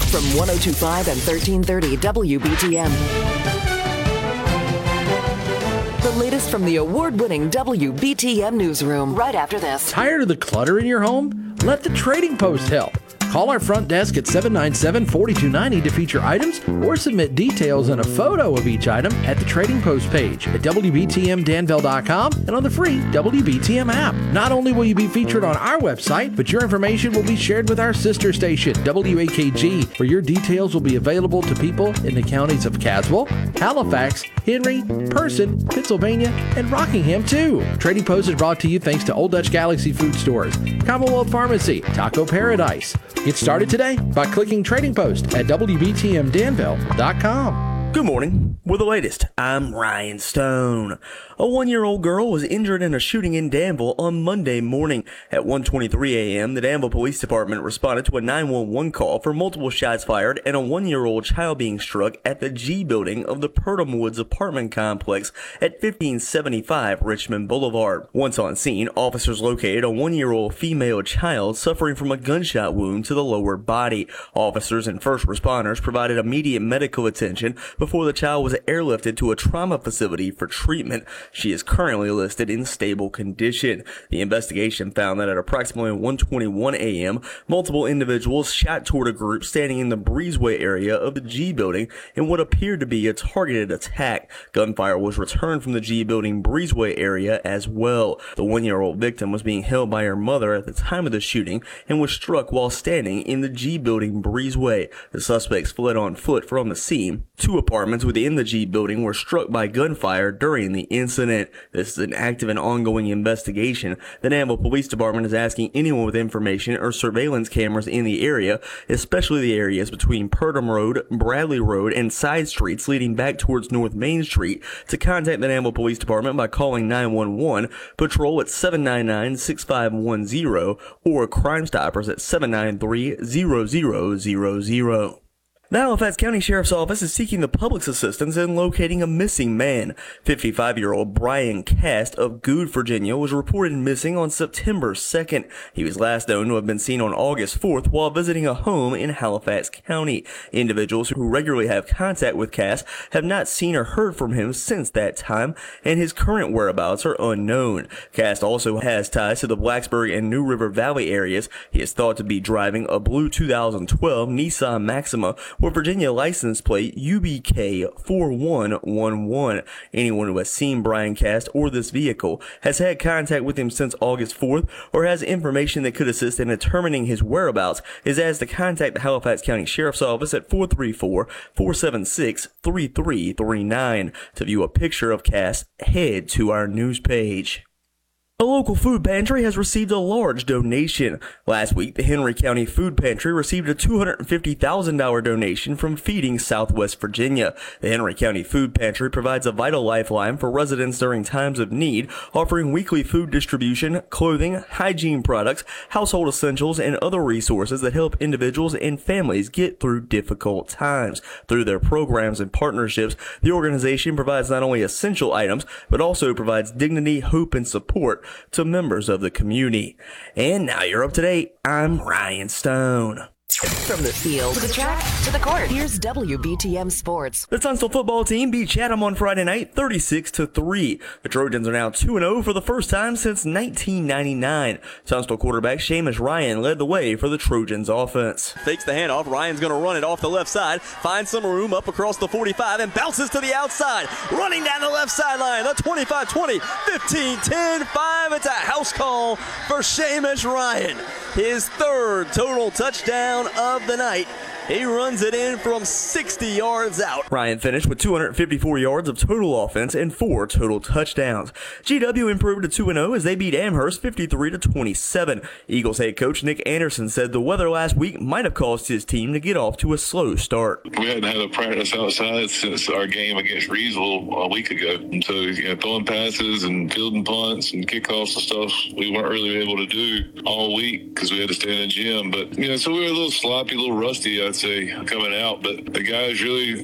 from 102.5 and 1330 WBTM. The latest from the award-winning WBTM newsroom right after this. Tired of the clutter in your home? Let the Trading Post help. Call our front desk at 797-4290 to feature items or submit details and a photo of each item at the Trading Post page at WBTMDanville.com and on the free WBTM app. Not only will you be featured on our website, but your information will be shared with our sister station, WAKG, where your details will be available to people in the counties of Caswell, Halifax, Henry, Person, Pennsylvania, and Rockingham, too. Trading Post is brought to you thanks to Old Dutch Galaxy Food Stores, Commonwealth Pharmacy, Taco Paradise. Get started today by clicking Trading Post at WBTMDanville.com. Good morning. With the latest, I'm Ryan Stone. A 1-year-old girl was injured in a shooting in Danville on Monday morning. At 1:23 a.m., the Danville Police Department responded to a 911 call for multiple shots fired and a 1-year-old child being struck at the G building of the Purdom Woods apartment complex at 1575 Richmond Boulevard. Once on scene, officers located a 1-year-old female child suffering from a gunshot wound to the lower body. Officers and first responders provided immediate medical attention before the child was airlifted to a trauma facility for treatment. She is currently listed in stable condition. The investigation found that at approximately 1:21 a.m., multiple individuals shot toward a group standing in the breezeway area of the G building in what appeared to be a targeted attack. Gunfire was returned from the G building breezeway area as well. The 1-year-old victim was being held by her mother at the time of the shooting and was struck while standing in the G building breezeway. The suspects fled on foot from the scene. Two apartments within the G building were struck by gunfire during the incident. This is an active and ongoing investigation. The Danville Police Department is asking anyone with information or surveillance cameras in the area, especially the areas between Purdom Road, Bradley Road, and side streets leading back towards North Main Street, to contact the Danville Police Department by calling 911, patrol at 799-6510, or Crime Stoppers at 793-0000. The Halifax County Sheriff's Office is seeking the public's assistance in locating a missing man. 55-year-old Brian Cast of Goode, Virginia, was reported missing on September 2nd. He was last known to have been seen on August 4th while visiting a home in Halifax County. Individuals who regularly have contact with Cast have not seen or heard from him since that time, and his current whereabouts are unknown. Cast also has ties to the Blacksburg and New River Valley areas. He is thought to be driving a blue 2012 Nissan Maxima with Virginia license plate UBK4111. Anyone who has seen Brian Cast or this vehicle has had contact with him since August 4th or has information that could assist in determining his whereabouts is asked to contact the Halifax County Sheriff's Office at 434-476-3339. To view a picture of Cast, head to our news page. A local food pantry has received a large donation. Last week, the Henry County Food Pantry received a $250,000 donation from Feeding Southwest Virginia. The Henry County Food Pantry provides a vital lifeline for residents during times of need, offering weekly food distribution, clothing, hygiene products, household essentials, and other resources that help individuals and families get through difficult times. Through their programs and partnerships, the organization provides not only essential items, but also provides dignity, hope, and support to members of the community. And now you're up to date. I'm Ryan Stone. From the field to the track to the court, here's WBTM Sports. The Tunstall football team beat Chatham on Friday night 36-3. The Trojans are now 2-0 for the first time since 1999. Tunstall quarterback Seamus Ryan led the way for the Trojans offense. Fakes the handoff. Ryan's going to run it off the left side, finds some room up across the 45 and bounces to the outside. Running down the left sideline, the 25-20, 15-10-5. It's a house call for Seamus Ryan. His third total touchdown of the night. He runs it in from 60 yards out. Ryan finished with 254 yards of total offense and 4 total touchdowns. GW improved to 2-0 as they beat Amherst 53-27. Eagles head coach Nick Anderson said the weather last week might have caused his team to get off to a slow start. We hadn't had a practice outside since our game against Reedsville a week ago. And so, throwing passes and fielding punts and kickoffs and stuff we weren't really able to do all week because we had to stay in the gym. But, so we were a little sloppy, a little rusty, I'd say, coming out. But the guys really